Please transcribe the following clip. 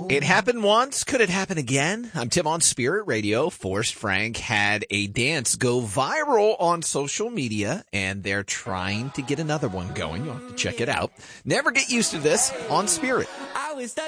It happened once. Could it happen again? I'm Tim on Spirit Radio. Forrest Frank had a dance go viral on social media, and they're trying to get another one going. You'll have to check it out. Never get used to this on Spirit. I was stuck